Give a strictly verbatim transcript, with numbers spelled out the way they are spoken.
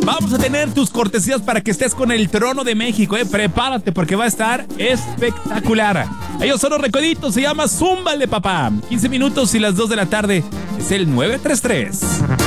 Vamos a tener tus cortesías para que estés con el Trono de México, eh. Prepárate porque va a estar espectacular. Ellos son los Recoditos, se llama Zúmbale, papá. quince minutos y las dos de la tarde. Es el nueve tres tres.